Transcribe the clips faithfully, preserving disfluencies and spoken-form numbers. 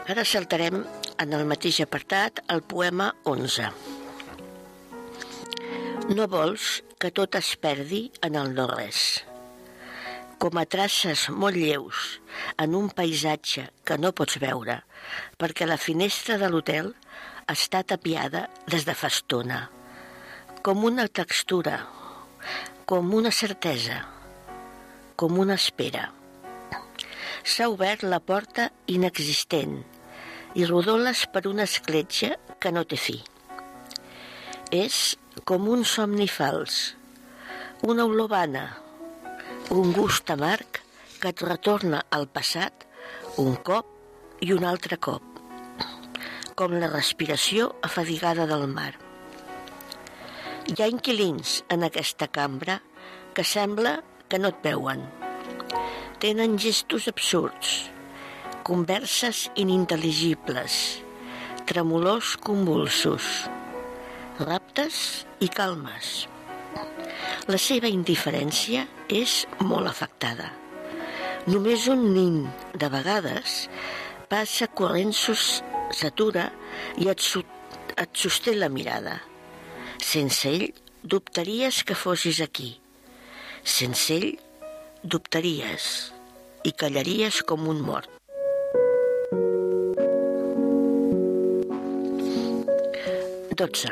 Ara saltarem en el mateix apartat el poema onze. No vols que tot es perdi en el no-res. Com a traces molt lleus en un paisatge que no pots veure perquè la finestra de l'hotel està tapiada des de fa estona. Com una textura, com una certesa, com una espera. S'ha obert la porta inexistent i rodoles per una escletxa que no té fi. És com un somni fals, una olor vana, un gust amarg que et retorna al passat un cop i un altre cop, com la respiració afadigada del mar. Hi ha inquilins en aquesta cambra que sembla que no et veuen. Tenen gestos absurds, converses inintel·ligibles, tremolors convulsos, raptes i calmes. La seva indiferència és molt afectada. Només un nin, de vegades, passa corrents, s'atura i et, et sosté la mirada. Sense ell, dubtaries que fossis aquí. Sense ell, dubtaries i callaries com un mort. dotze.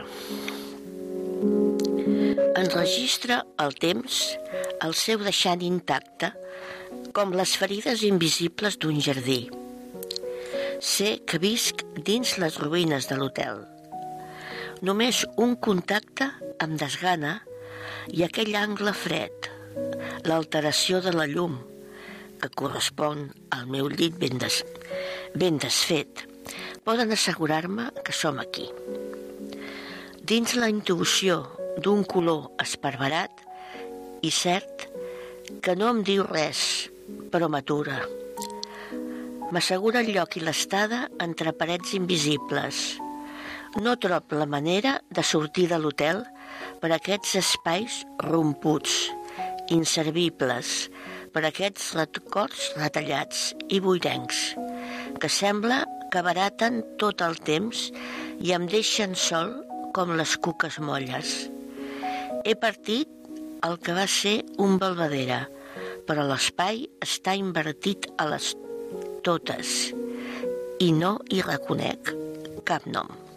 Enregistra el temps el seu deixant intacte com les ferides invisibles d'un jardí. Sé que visc dins les ruïnes de l'hotel. Només un contacte em desgana i aquell angle fred, l'alteració de la llum que correspon al meu llit ben, des, ben desfet, poden assegurar-me que som aquí. Dins la intuïció d'un color esparverat i cert que no em diu res, però m'atura. M'assegura el lloc i l'estada entre parets invisibles. No trob la manera de sortir de l'hotel per aquests espais romputs, inservibles, per aquests records retallats i buidencs, que sembla que baraten tot el temps i em deixen sol com les cuques molles. He partit el que va ser un belvedere, però l'espai està invertit a les totes i no hi reconec cap nom.